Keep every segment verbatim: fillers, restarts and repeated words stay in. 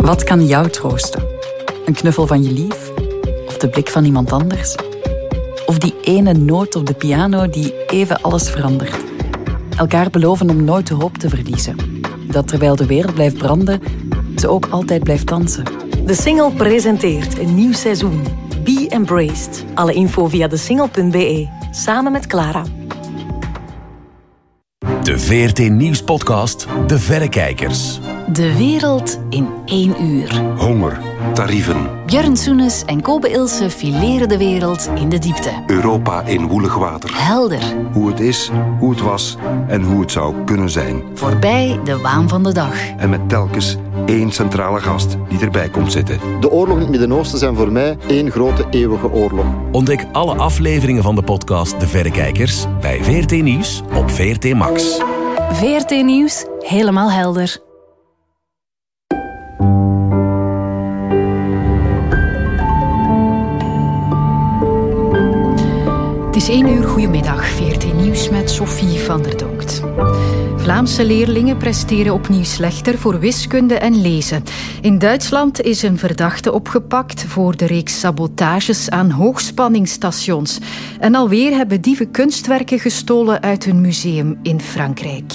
Wat kan jou troosten? Een knuffel van je lief? Of de blik van iemand anders? Of die ene noot op de piano die even alles verandert? Elkaar beloven om nooit de hoop te verliezen. Dat terwijl de wereld blijft branden, ze ook altijd blijft dansen. De Singel presenteert een nieuw seizoen. Be Embraced. Alle info via de singel punt b e. Samen met Clara. De V R T Nieuws-podcast De Verrekijkers. De wereld in één uur. Honger, tarieven. Björn Soenes en Kobe Ilse fileren de wereld in de diepte. Europa in woelig water. Helder. Hoe het is, hoe het was en hoe het zou kunnen zijn. Voorbij de waan van de dag. En met telkens één centrale gast die erbij komt zitten. De oorlogen in het Midden-Oosten zijn voor mij één grote eeuwige oorlog. Ontdek alle afleveringen van de podcast De Verrekijkers bij V R T Nieuws op V R T Max. V R T Nieuws, helemaal helder. Het is één uur, goedemiddag. V R T Nieuws met Sophie van der Donkt. Vlaamse leerlingen presteren opnieuw slechter voor wiskunde en lezen. In Duitsland is een verdachte opgepakt voor de reeks sabotages aan hoogspanningsstations. En alweer hebben dieven kunstwerken gestolen uit een museum in Frankrijk.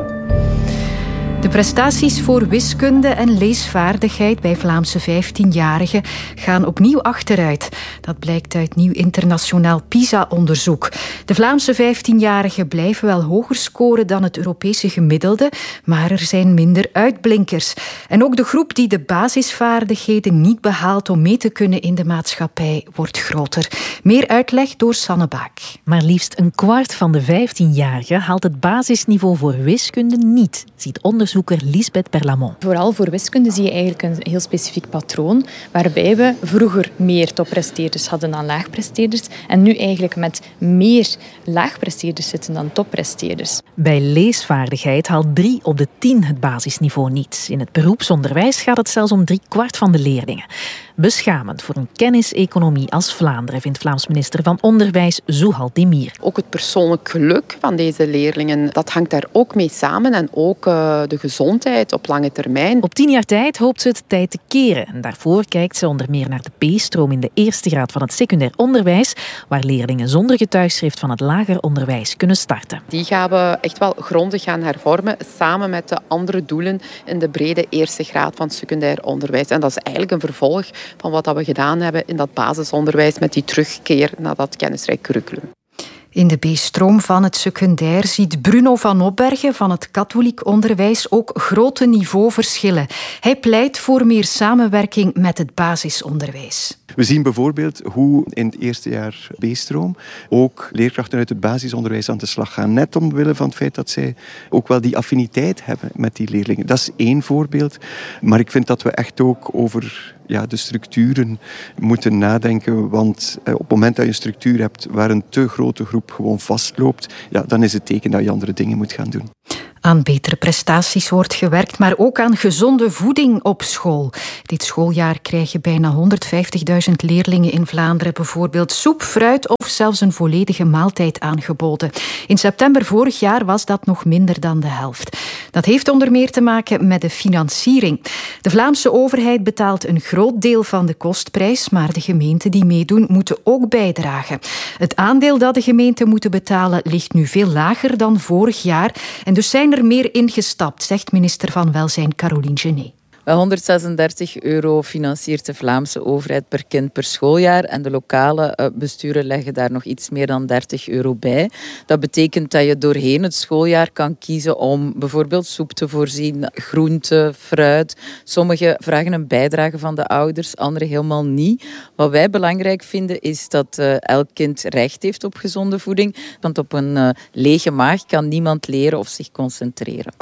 De prestaties voor wiskunde en leesvaardigheid bij Vlaamse vijftienjarigen gaan opnieuw achteruit. Dat blijkt uit nieuw internationaal PISA-onderzoek. De Vlaamse vijftienjarigen blijven wel hoger scoren dan het Europese gemiddelde, maar er zijn minder uitblinkers. En ook de groep die de basisvaardigheden niet behaalt om mee te kunnen in de maatschappij wordt groter. Meer uitleg door Sanne Baak. Maar liefst een kwart van de vijftienjarigen haalt het basisniveau voor wiskunde niet, ziet onderzoeker Lisbeth Berlamont. Vooral voor wiskunde zie je eigenlijk een heel specifiek patroon, waarbij we vroeger meer toppresteerders hadden dan laagpresteerders en nu eigenlijk met meer laagpresteerders zitten dan toppresteerders. Bij leesvaardigheid haalt drie op de tien het basisniveau niet. In het beroepsonderwijs gaat het zelfs om drie kwart van de leerlingen. Beschamend voor een kenniseconomie als Vlaanderen, vindt Vlaams minister van Onderwijs Zouhal Demir. Ook het persoonlijk geluk van deze leerlingen, dat hangt daar ook mee samen. En ook uh, de gezondheid op lange termijn. Op tien jaar tijd hoopt ze het tijd te keren. En daarvoor kijkt ze onder meer naar de B-stroom in de eerste graad van het secundair onderwijs, waar leerlingen zonder getuigschrift van het lager onderwijs kunnen starten. Die gaan we echt wel grondig gaan hervormen, samen met de andere doelen in de brede eerste graad van secundair onderwijs. En dat is eigenlijk een vervolg van wat we gedaan hebben in dat basisonderwijs met die terugkeer naar dat kennisrijk curriculum. In de B-stroom van het secundair ziet Bruno van Opbergen van het katholiek onderwijs ook grote niveauverschillen. Hij pleit voor meer samenwerking met het basisonderwijs. We zien bijvoorbeeld hoe in het eerste jaar B-stroom ook leerkrachten uit het basisonderwijs aan de slag gaan. Net omwille van het feit dat zij ook wel die affiniteit hebben met die leerlingen. Dat is één voorbeeld. Maar ik vind dat we echt ook over ja, de structuren moeten nadenken. Want eh, op het moment dat je een structuur hebt waar een te grote groep gewoon vastloopt, ja, dan is het teken dat je andere dingen moet gaan doen. Aan betere prestaties wordt gewerkt, maar ook aan gezonde voeding op school. Dit schooljaar krijgen bijna honderdvijftigduizend leerlingen in Vlaanderen bijvoorbeeld soep, fruit of zelfs een volledige maaltijd aangeboden. In september vorig jaar was dat nog minder dan de helft. Dat heeft onder meer te maken met de financiering. De Vlaamse overheid betaalt een groot deel van de kostprijs, maar de gemeenten die meedoen moeten ook bijdragen. Het aandeel dat de gemeenten moeten betalen ligt nu veel lager dan vorig jaar en dus zijn er meer ingestapt, zegt minister van Welzijn Caroline Genet. honderdzesendertig euro financiert de Vlaamse overheid per kind per schooljaar en de lokale besturen leggen daar nog iets meer dan dertig euro bij. Dat betekent dat je doorheen het schooljaar kan kiezen om bijvoorbeeld soep te voorzien, groente, fruit. Sommigen vragen een bijdrage van de ouders, anderen helemaal niet. Wat wij belangrijk vinden is dat uh, elk kind recht heeft op gezonde voeding, want op een uh, lege maag kan niemand leren of zich concentreren.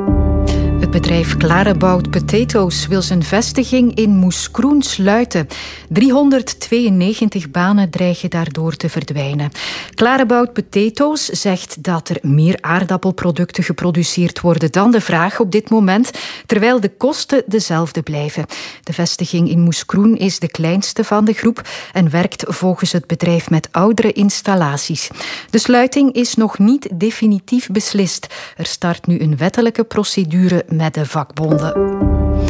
Het bedrijf Clarebout Potatoes wil zijn vestiging in Moeskroen sluiten. driehonderdtweeënnegentig banen dreigen daardoor te verdwijnen. Clarebout Potatoes zegt dat er meer aardappelproducten geproduceerd worden dan de vraag op dit moment, terwijl de kosten dezelfde blijven. De vestiging in Moeskroen is de kleinste van de groep en werkt volgens het bedrijf met oudere installaties. De sluiting is nog niet definitief beslist. Er start nu een wettelijke procedure met de vakbonden.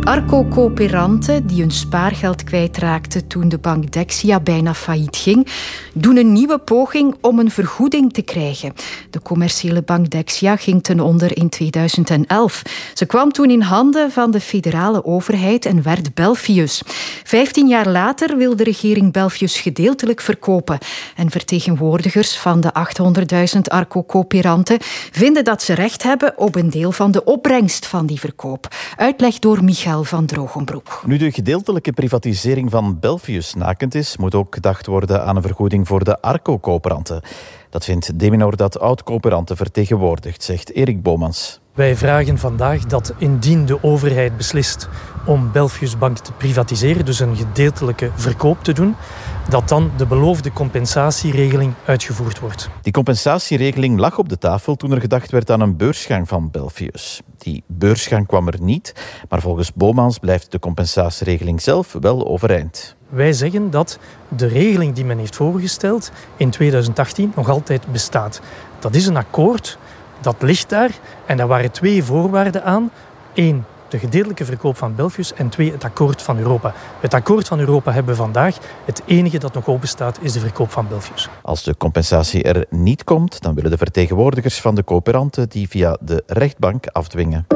Arco-coöperanten die hun spaargeld kwijtraakten toen de bank Dexia bijna failliet ging, doen een nieuwe poging om een vergoeding te krijgen. De commerciële bank Dexia ging ten onder in tweeduizend elf. Ze kwam toen in handen van de federale overheid en werd Belfius. Vijftien jaar later wil de regering Belfius gedeeltelijk verkopen. En vertegenwoordigers van de achthonderdduizend Arco-coöperanten vinden dat ze recht hebben op een deel van de opbrengst van die verkoop. Uitleg door Michael van Drogenbroek. Nu de gedeeltelijke privatisering van Belfius nakend is, moet ook gedacht worden aan een vergoeding voor de Arco-coöperanten. Dat vindt Deminor dat oud-coöperanten vertegenwoordigt, zegt Erik Bomans. Wij vragen vandaag dat indien de overheid beslist om Belfius Bank te privatiseren, dus een gedeeltelijke verkoop te doen, dat dan de beloofde compensatieregeling uitgevoerd wordt. Die compensatieregeling lag op de tafel toen er gedacht werd aan een beursgang van Belfius. Die beursgang kwam er niet, maar volgens Bomans blijft de compensatieregeling zelf wel overeind. Wij zeggen dat de regeling die men heeft voorgesteld in tweeduizend achttien nog altijd bestaat. Dat is een akkoord, dat ligt daar en daar waren twee voorwaarden aan. Eén, de gedeeltelijke verkoop van Belfius en twee, het akkoord van Europa. Het akkoord van Europa hebben we vandaag. Het enige dat nog open staat is de verkoop van Belfius. Als de compensatie er niet komt, dan willen de vertegenwoordigers van de coöperanten die via de rechtbank afdwingen.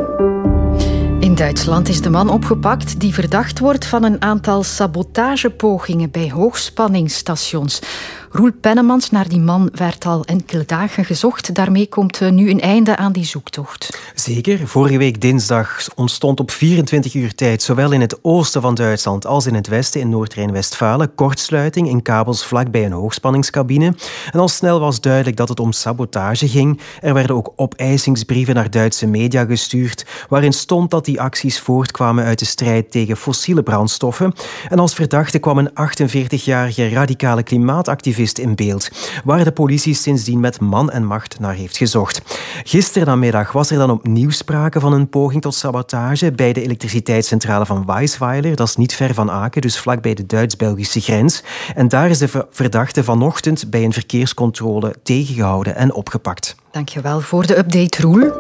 In Duitsland is de man opgepakt die verdacht wordt van een aantal sabotagepogingen bij hoogspanningsstations. Roel Pennemans, naar die man werd al enkele dagen gezocht. Daarmee komt nu een einde aan die zoektocht. Zeker. Vorige week dinsdag ontstond op vierentwintig uur tijd zowel in het oosten van Duitsland als in het westen, in Noord-Rijn-Westfalen, kortsluiting in kabels vlakbij een hoogspanningscabine. En al snel was duidelijk dat het om sabotage ging. Er werden ook opeissingsbrieven naar Duitse media gestuurd, waarin stond dat die acties voortkwamen uit de strijd tegen fossiele brandstoffen. En als verdachte kwam een achtenveertigjarige radicale klimaatactivist in beeld, waar de politie sindsdien met man en macht naar heeft gezocht. Gisternamiddag was er dan opnieuw sprake van een poging tot sabotage bij de elektriciteitscentrale van Weisweiler. Dat is niet ver van Aken, dus vlakbij de Duits-Belgische grens. En daar is de verdachte vanochtend bij een verkeerscontrole tegengehouden en opgepakt. Dankjewel voor de update, Roel.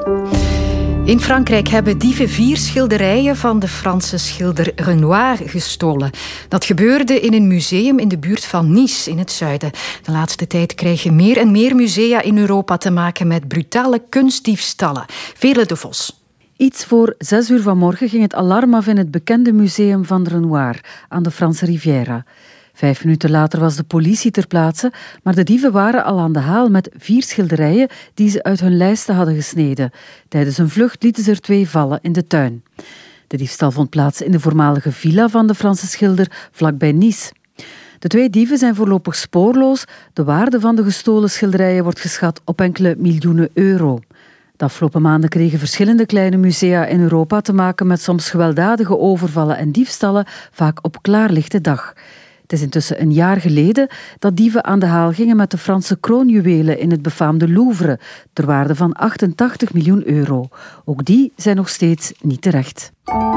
In Frankrijk hebben dieven vier schilderijen van de Franse schilder Renoir gestolen. Dat gebeurde in een museum in de buurt van Nice in het zuiden. De laatste tijd krijgen meer en meer musea in Europa te maken met brutale kunstdiefstallen. Veerle de Vos. Iets voor zes uur vanmorgen ging het alarm af in het bekende museum van Renoir aan de Franse Riviera. Vijf minuten later was de politie ter plaatse, maar de dieven waren al aan de haal met vier schilderijen die ze uit hun lijsten hadden gesneden. Tijdens een vlucht lieten ze er twee vallen in de tuin. De diefstal vond plaats in de voormalige villa van de Franse schilder vlakbij Nice. De twee dieven zijn voorlopig spoorloos. De waarde van de gestolen schilderijen wordt geschat op enkele miljoenen euro. De afgelopen maanden kregen verschillende kleine musea in Europa te maken met soms gewelddadige overvallen en diefstallen, vaak op klaarlichte dag. Het is intussen een jaar geleden dat dieven aan de haal gingen met de Franse kroonjuwelen in het befaamde Louvre, ter waarde van achtentachtig miljoen euro. Ook die zijn nog steeds niet terecht.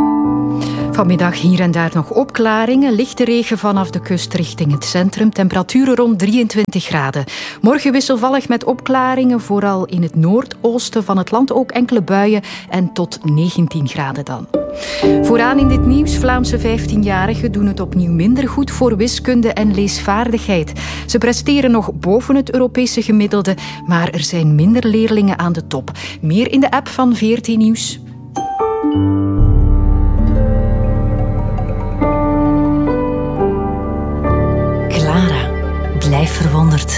Vanmiddag hier en daar nog opklaringen. Lichte regen vanaf de kust richting het centrum. Temperaturen rond drieëntwintig graden. Morgen wisselvallig met opklaringen. Vooral in het noordoosten van het land ook enkele buien. En tot negentien graden dan. Vooraan in dit nieuws. Vlaamse vijftienjarigen doen het opnieuw minder goed voor wiskunde en leesvaardigheid. Ze presteren nog boven het Europese gemiddelde. Maar er zijn minder leerlingen aan de top. Meer in de app van V R T Nieuws. Clara, blijf verwonderd.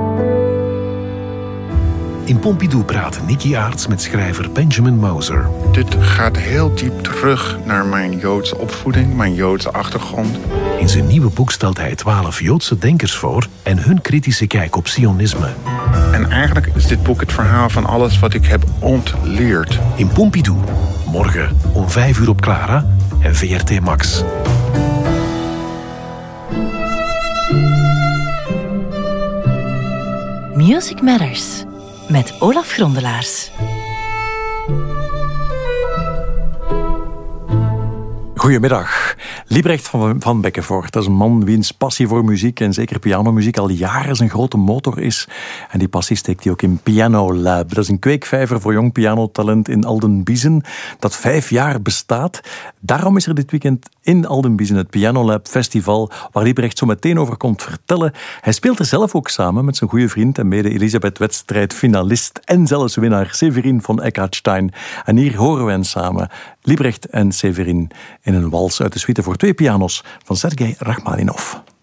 In Pompidou praten Nicky Aarts met schrijver Benjamin Moser. Dit gaat heel diep terug naar mijn Joodse opvoeding, mijn Joodse achtergrond. In zijn nieuwe boek stelt hij twaalf Joodse denkers voor en hun kritische kijk op sionisme. En eigenlijk is dit boek het verhaal van alles wat ik heb ontleerd. In Pompidou, morgen om vijf uur op Clara en V R T Max. Music Matters met Olaf Grondelaars. Goedemiddag. Liebrecht van, van Beckenvoort, dat is een man wiens passie voor muziek en zeker pianomuziek al jaren zijn grote motor is. En die passie steekt hij ook in Piano Lab. Dat is een kweekvijver voor jong pianotalent in Aldenbiezen, dat vijf jaar bestaat. Daarom is er dit weekend in Aldenbiezen het Piano Lab Festival, waar Liebrecht zo meteen over komt vertellen. Hij speelt er zelf ook samen met zijn goede vriend en mede Elisabeth-wedstrijd finalist en zelfs winnaar Severin von Eckhartstein. En hier horen we hen samen, Liebrecht en Severin, in een wals uit de suite voor twee pianos van Sergei Rachmaninov.